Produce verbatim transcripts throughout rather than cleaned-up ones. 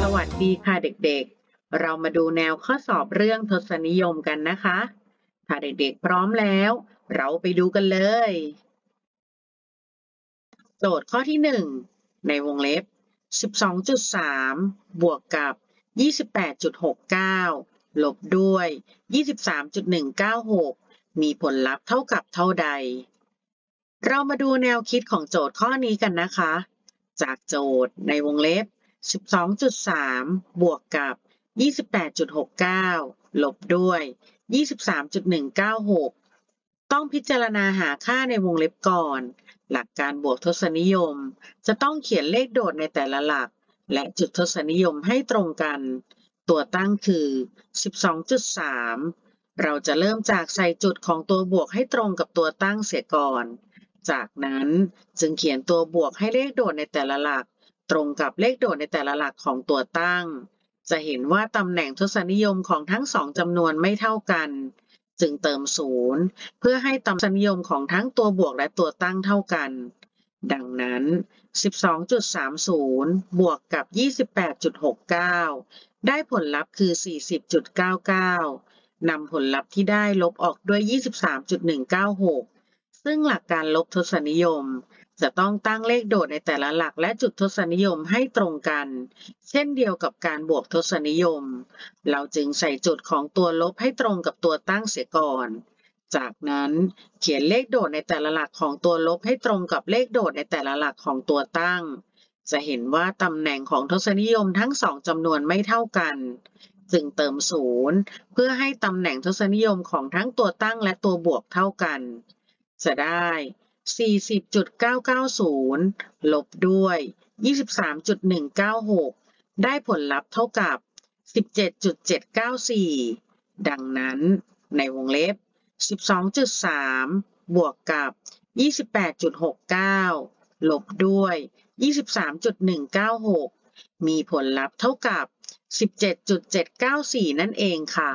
วัสดีค่ะเด็กๆ เรามาดูแนวข้อสอบเรื่องทศนิยมกันนะคะ ถ้าเด็กๆพร้อมแล้ว เราไปดูกันเลย โจทย์ข้อที่หนึ่งในวงเล็บ สิบสองจุดสาม บวกกับ ยี่สิบแปดจุดหกเก้า ลบด้วย ยี่สิบสามจุดหนึ่งเก้าหก มีผลลัพธ์เท่ากับเท่าใด เรามาดูแนวคิดของโจทย์ข้อนี้กันนะคะ จากโจทย์ในวงเล็บ สิบสองจุดสาม บวกกับ ยี่สิบแปดจุดหกเก้า ลบด้วย ยี่สิบสามจุดหนึ่งเก้าหก ต้องพิจารณาหาค่าในวงเล็บก่อน หลักการบวกทศนิยมจะต้องเขียนเลขโดดในแต่ละหลัก และจุดทศนิยมให้ตรงกัน ตัวตั้งคือ สิบสองจุดสาม เราจะเริ่มจากใส่จุดของตัวบวกให้ตรงกับตัวตั้งเสียก่อน จากนั้นจึงเขียนตัวบวกให้เลขโดดในแต่ละหลัก ตรงกับเลขโดดในแต่ละหลักของตัวตั้ง จะเห็นว่าตำแหน่งทศนิยมของทั้งสองจำนวนไม่เท่ากัน จึงเติมศูนย์เพื่อให้ตำแหน่งทศนิยมของทั้งตัวบวกและตัวตั้งเท่ากัน ดังนั้น สิบสองจุดสามศูนย์ บวกกับ ยี่สิบแปดจุดหกเก้า ได้ผลลัพธ์คือ สี่สิบจุดเก้าเก้า นำผลลัพธ์ที่ได้ลบออกด้วย ยี่สิบสามจุดหนึ่งเก้าหก ซึ่งหลักการลบทศนิยมจะต้องตั้งเลขโดดในแต่ละหลักและจุดทศนิยมให้ตรงกัน เช่นเดียวกับการบวกทศนิยม เราจึงใส่จุดของตัวลบให้ตรงกับตัวตั้งเสียก่อน จากนั้นเขียนเลขโดดในแต่ละหลักของตัวลบให้ตรงกับเลขโดดในแต่ละหลักของตัวตั้ง จะเห็นว่าตำแหน่งของทศนิยมทั้งสองจำนวนไม่เท่ากัน จึงเติมศูนย์เพื่อให้ตำแหน่งทศนิยมของทั้งตัวตั้งและตัวบวกเท่ากัน จะได้ สี่สิบจุดเก้าเก้าศูนย์ ลบด้วย ยี่สิบสามจุดหนึ่งเก้าหก ได้ผลลัพธ์เท่ากับ สิบเจ็ดจุดเจ็ดเก้าสี่ ดังนั้นในวงเล็บ สิบสองจุดสาม บวกกับ ยี่สิบแปดจุดหกเก้า ลบด้วย ยี่สิบสามจุดหนึ่งเก้าหก มีผลลัพธ์เท่ากับ สิบเจ็ดจุดเจ็ดเก้าสี่ นั่นเองค่ะ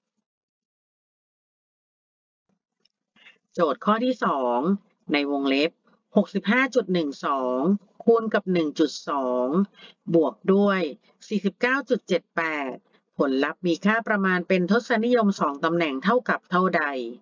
โจทย์ข้อที่สองในวงเล็บ หกสิบห้าจุดหนึ่งสอง คูณกับ หนึ่งจุดสอง บวกด้วย สี่สิบเก้าจุดเจ็ดแปด ผลลัพธ์มีค่าประมาณเป็นทศนิยมสองตำแหน่งเท่ากับเท่าใด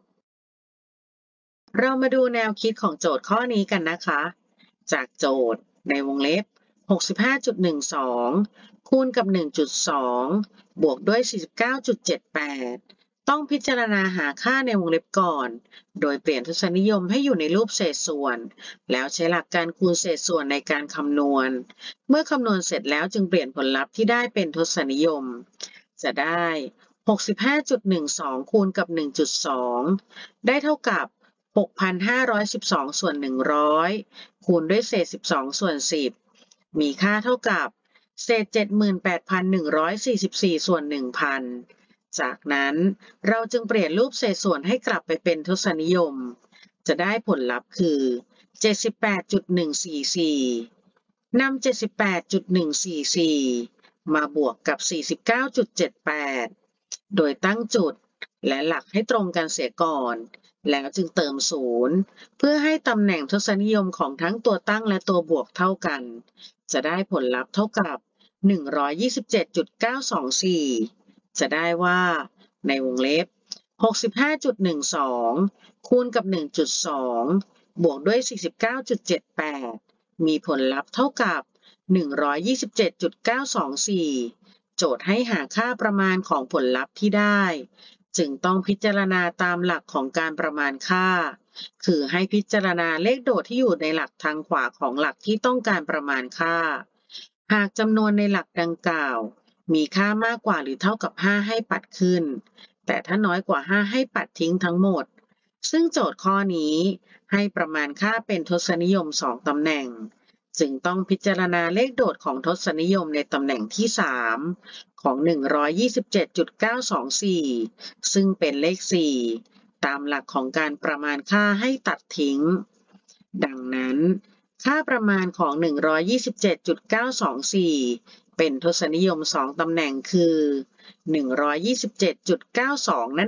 เรามาดูแนวคิดของโจทย์ข้อนี้กันนะคะ จากโจทย์ในวงเล็บ หกสิบห้าจุดหนึ่งสอง คูณกับ หนึ่งจุดสอง บวกด้วย สี่สิบเก้าจุดเจ็ดแปด ต้องพิจารณาหาค่าในวงเล็บก่อน โดยเปลี่ยนทศนิยมให้อยู่ในรูปเศษส่วน แล้วใช้หลักการคูณเศษส่วนในการคำนวณ เมื่อคำนวณเสร็จแล้วจึงเปลี่ยนผลลัพธ์ที่ได้เป็นทศนิยม จะได้ หกสิบห้าจุดหนึ่งสอง คูณกับ หนึ่งจุดสอง ได้เท่ากับ หกพันห้าร้อยสิบสอง ส่วน หนึ่งร้อย คูณด้วยเศษ สิบสอง ส่วน สิบ มีค่าเท่ากับ เศษ เจ็ดหมื่นแปดพันหนึ่งร้อยสี่สิบสี่ ส่วน หนึ่งพัน จากนั้นเราจึงเปลี่ยนรูปเศษส่วนให้กลับไปเป็นทศนิยม จะได้ผลลัพธ์คือ เจ็ดสิบแปดจุดหนึ่งสี่สี่ นำ เจ็ดสิบแปดจุดหนึ่งสี่สี่ มาบวกกับ สี่สิบเก้าจุดเจ็ดแปด โดยตั้งจุดและหลักให้ตรงกันเสียก่อน แล้วจึงเติมศูนย์เพื่อให้ตำแหน่งทศนิยมของทั้งตัวตั้งและตัวบวกเท่ากัน จะได้ผลลัพธ์เท่ากับ หนึ่งร้อยยี่สิบเจ็ดจุดเก้าสองสี่ จะได้ว่าในวงเล็บ หกสิบห้าจุดหนึ่งสอง คูณกับ หนึ่งจุดสอง บวกด้วย สี่สิบเก้าจุดเจ็ดแปด มีผลลัพธ์เท่ากับ หนึ่งร้อยยี่สิบเจ็ดจุดเก้าสองสี่ โจทย์ให้หาค่าประมาณของผลลัพธ์ที่ได้ จึงต้องพิจารณาตามหลักของการประมาณค่า คือให้พิจารณาเลขโดดที่อยู่ในหลักทางขวาของหลักที่ต้องการประมาณค่า หากจำนวนในหลักดังกล่าวมีค่ามากกว่าหรือเท่ากับ ห้า ให้ปัดขึ้น แต่ถ้าน้อยกว่า ห้า ให้ปัดทิ้งทั้งหมด ซึ่งโจทย์ข้อนี้ให้ประมาณค่าเป็นทศนิยมสองตำแหน่ง จึงต้องพิจารณาเลขโดดของทศนิยมในตำแหน่งที่ สาม ของ หนึ่งร้อยยี่สิบเจ็ดจุดเก้าสองสี่ ซึ่งเป็นเลข สี่ ตามหลักของการประมาณค่าให้ตัดทิ้ง ดังนั้นค่าประมาณของ หนึ่งร้อยยี่สิบเจ็ดจุดเก้าสองสี่ เป็นทศนิยมสองตำแหน่งคือ หนึ่งร้อยยี่สิบเจ็ดจุดเก้าสอง นั่น